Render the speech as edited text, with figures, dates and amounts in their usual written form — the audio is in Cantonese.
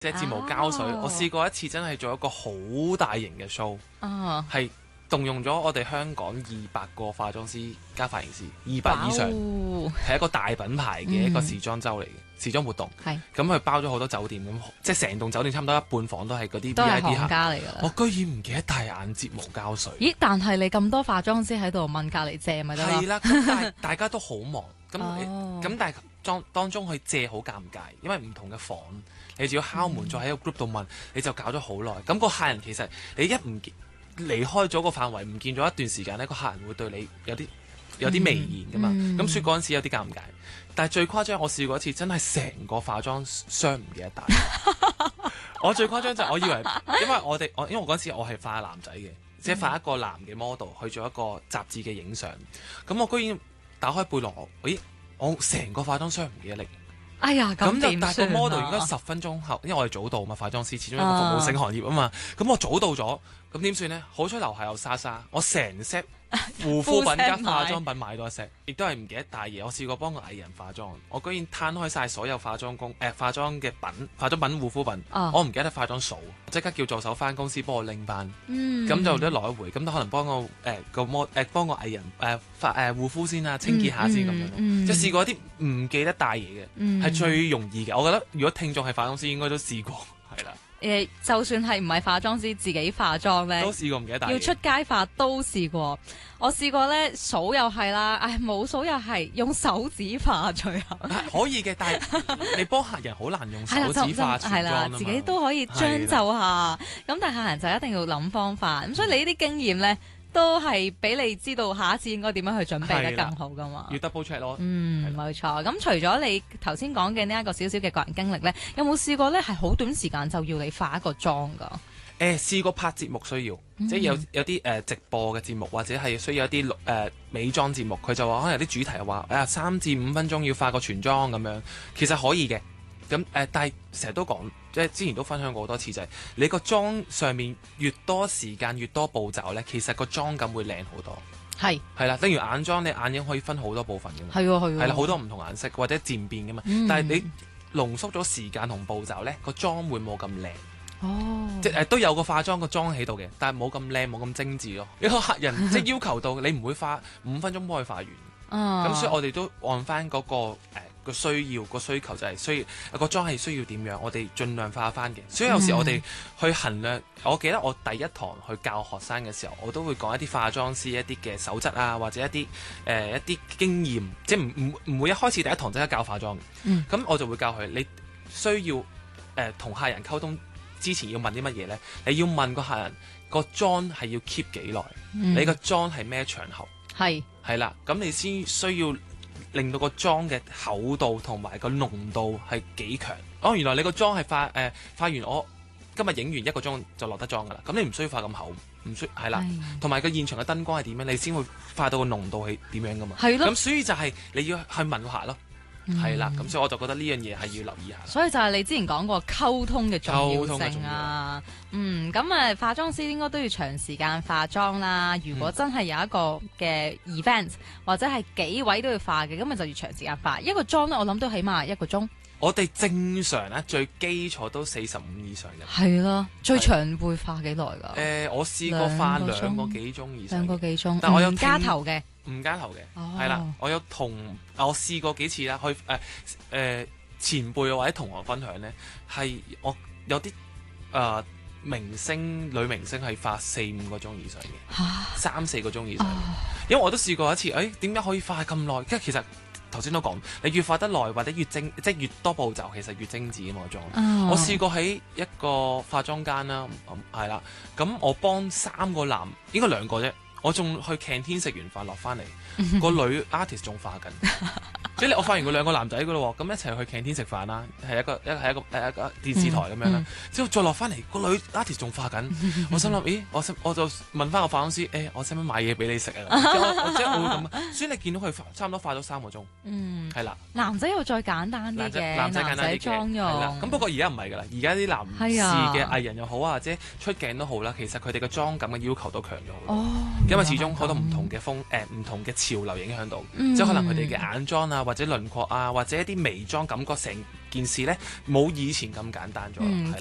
即係睫毛膠水。我試過一次真係做一個好大型嘅 show，係動用咗我哋香港200個化妝師加髮型師，200以上，係一個大品牌嘅一個時裝周嚟嘅時裝活動。咁佢包咗好多酒店咁，即係成棟酒店差唔多一半房都係嗰啲 VIP 客家嚟㗎啦。 我居然唔記得帶眼睫毛膠水。 咦？但係你咁多化妝師喺度問隔離借咪得咯？ 係啦，咁但係大家都好忙，咁但係當中去借好尷尬，因為唔同嘅房，你就要敲門，再喺個 group 度問，你就搞咗好耐。咁個客人其實你一唔離開咗個範圍，唔見咗一段時間呢，個客人會對你有啲微言噶嘛。咁所以嗰陣時有啲尷尬。但係最誇張，我試過一次真係成個化妝箱唔記得帶。我最誇張就係我以為，因為我嗰陣時我係化男仔嘅，即係化一個男嘅 model 去做一個雜誌嘅影相。咁我居然打開背囊，我成個化妝箱唔記得拎。 哎呀，咁點算啊？ 但係個 model 應該10分鐘後，因為我哋早到嘛，化妝師始終一個服務性行業啊嘛。咁我早到咗，咁點算呢？好彩樓下有莎莎，我成 set 護膚品加化妝品買多一 set，亦都係唔記得帶嘢。我試過幫個藝人化妝，我居然攤開晒所有化妝嘅品、化妝品、護膚品，我唔記得化妝數，即刻叫助手翻公司幫我拎翻。咁就一來一回，咁都可能幫我幫個藝人護膚先啊，清潔下先咁樣。即係試過一啲唔記得帶嘢嘅，係最容易嘅。我覺得如果聽眾係化妝師，應該都試過，係啦。 就算係唔係化妝師自己化妝咧， 都試過唔記得帶嘢。 要出街化都試過。我試過咧，數又係啦，冇數又係用手指化最後。 可以嘅，但係你幫客人好難用手指化全妝啊嘛。 自己都可以將就下。咁但係客人就一定要諗方法。咁所以你呢啲經驗咧，都係俾你知道下一次應該點樣去準備得更好噶嘛。 要 double check 咯。 冇錯。咁除咗你頭先講嘅呢一個少少嘅個人經歷咧，有冇試過咧係好短時間就要你化一個妝噶？ 試過拍節目需要，即係有啲直播嘅節目，或者係需要一啲美妝節目，佢就話可能有啲主題話3至5分鐘要化個全妝咁樣，其實可以嘅。咁但係成日都講，即係之前都分享過好多次，就係你個妝上面越多時間越多步驟咧，其實個妝感會靚好多。係啦，例如眼妝，你眼影可以分好多部分嘅嘛。係啦，好多唔同顏色或者漸變嘅嘛。但係你濃縮咗時間同步驟咧，個妝會冇咁靚。即係都有個化妝個妝喺度嘅，但係冇咁靚，冇咁精緻咯。一個客人即係要求到你唔會花5分鐘幫佢化完。咁所以我哋都按翻嗰個需要個需求，就係需要個妝係需要點樣，我哋盡量化翻嘅。所以有時我哋去衡量，我記得我第一堂去教學生嘅時候，我都會講一啲化妝師一啲嘅守則啊，或者一啲經驗，即係唔會一開始第一堂即刻教化妝。咁我就會教佢，你需要同客人溝通之前要問啲乜嘢呢？你要問個客人個妝係要 keep 幾耐？你個妝係咩場合？係啦，咁你先需要令到個妝嘅厚度同埋個濃度係幾強。原來你個妝係化完，我今日影完1個鐘就落得妝噶啦。咁你唔需要化咁厚，唔需係啦。同埋個現場嘅燈光係點樣，你先會化到個濃度係點樣噶嘛。咁所以就係你要去問個客咯。係啦，咁所以我就覺得呢樣嘢係要留意下。 所以就係你之前講過溝通嘅重要性啊。咁化妝師應該都要長時間化妝啦。如果真係有一個嘅 event 或者係幾位都要化嘅，咁咪就要長時間化。一個妝咧，我諗都起碼1個鐘。我哋正常咧最基礎都45以上嘅。 係啦，最長會化幾耐㗎？ 我試過化2個幾鐘以上。 2個幾鐘， 但我有加頭嘅。 唔加頭嘅，係啦，我有我試過幾次啦，去前輩或者同學分享咧，係我有啲明星女明星係化4-5個鐘以上嘅，3-4個鐘以上嘅，因為我都試過一次，點解可以化咁耐？即係其實頭先都講，你越化得耐或者越精，即係越多步驟，其實越精緻嘅嘛妝。我試過喺一個化妝間啦，係啦，咁我幫3個男，應該2個啫。我仲去 canteen 食完飯落翻嚟，個女 artist 仲化緊，即係我化完個2個男仔噶咯喎，咁一齊去 canteen 食飯啦，係一個電視台咁樣啦，之後再落翻嚟個女 artist 仲化緊，我心諗，咦，我就問翻個化妝師，我使唔使買嘢俾你食啊？即係我會咁，所以你見到佢差唔多化咗3個鐘，係啦。 男仔又再簡單啲嘅， 男仔簡單啲嘅妝容。 咁不過而家唔係㗎啦，而家啲男士嘅藝人又好啊，或者出鏡都好啦，其實佢哋嘅妝感嘅要求都強咗好多。因為始終好多唔同嘅唔同嘅潮流影響到，即係可能佢哋嘅眼妝啊，或者輪廓啊，或者一啲眉妝感覺成件事呢冇以前咁簡單咗啦。係啦